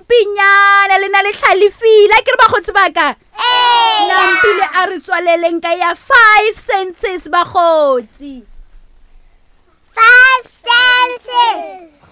pinyana le na le hlalefile ke re bakgotsi baka Nampile a re tswaleleng ka ya 5 senses bakgotsi 5 senses